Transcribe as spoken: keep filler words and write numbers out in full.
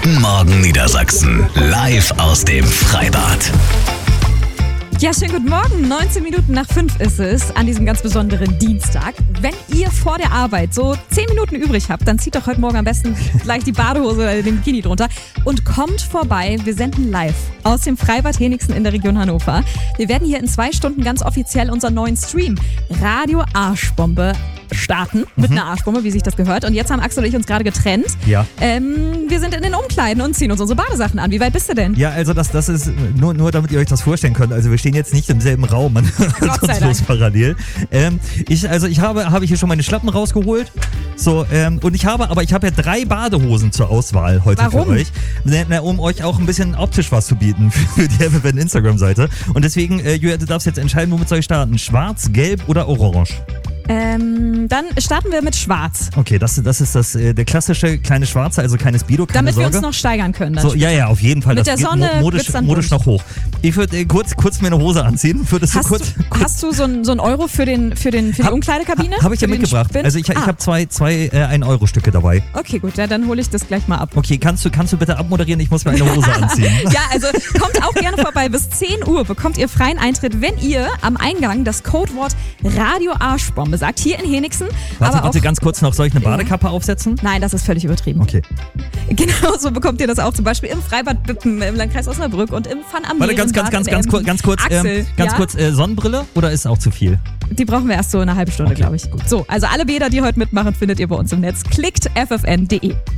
Guten Morgen Niedersachsen, live aus dem Freibad. Ja, schönen guten Morgen. neunzehn Minuten nach fünf ist es an diesem ganz besonderen Dienstag. Wenn ihr vor der Arbeit so zehn Minuten übrig habt, dann zieht doch heute Morgen am besten gleich die Badehose oder den Bikini drunter und kommt vorbei. Wir senden live aus dem Freibad Henigsen in der Region Hannover. Wir werden hier in zwei Stunden ganz offiziell unseren neuen Stream Radio Arschbombe starten. Mit mhm. einer Arschbombe, wie sich das gehört. Und jetzt haben Axel und ich uns gerade getrennt. Ja. Ähm, wir sind in den Umkleiden und ziehen uns unsere Badesachen an. Wie weit bist du denn? Ja, also das, das ist nur, nur, damit ihr euch das vorstellen könnt. Also wir stehen jetzt nicht im selben Raum, man hört uns bloß parallel. Ähm, ich, also ich habe, habe hier schon meine Schlappen rausgeholt. So, ähm, und ich habe, aber ich habe ja drei Badehosen zur Auswahl heute Warum? für euch. Na, um euch auch ein bisschen optisch was zu bieten für die F F N Instagram-Seite. Und deswegen, äh, Julia, du darfst jetzt entscheiden, womit soll ich starten? Schwarz, gelb oder orange? Ähm, dann starten wir mit Schwarz. Okay, das, das ist das, äh, der klassische kleine Schwarze, also keines Speedo, keine Damit Sorge. wir uns noch steigern können. So, ja, ja, auf jeden Fall. Mit das der Sonne geht modisch, modisch noch hoch. Ich würde äh, kurz, kurz mir eine Hose anziehen. Würdest hast, du kurz, du, kurz hast du so einen so Euro für, den, für, den, für die hab, Umkleidekabine? Habe ich ja für mitgebracht. Also ich, ah. ich habe zwei, zwei äh, ein-Euro-Stücke dabei. Okay, gut, ja, dann hole ich das gleich mal ab. Okay, kannst du, kannst du bitte abmoderieren? Ich muss mir eine Hose anziehen. Ja, also kommt auch gerne vorbei. Bis zehn Uhr bekommt ihr freien Eintritt, wenn ihr am Eingang das Codewort Radio Arschbombe sagt. Hier in Henigsen. Warte, aber bitte auch, ganz kurz noch. Soll ich eine Badekappe aufsetzen? Nein, das ist völlig übertrieben. Okay. Genauso bekommt ihr das auch zum Beispiel im Freibad Bippen, im Landkreis Osnabrück und im Fun am Meer. Warte, ganz, ganz, ganz, ganz, kurz, ganz kurz, Axel, ähm, ganz ja? kurz äh, Sonnenbrille oder ist auch zu viel? Die brauchen wir erst so eine halbe Stunde, Okay, glaube ich. gut. So, also alle Bäder, die heute mitmachen, findet ihr bei uns im Netz. Klickt f f n punkt d e.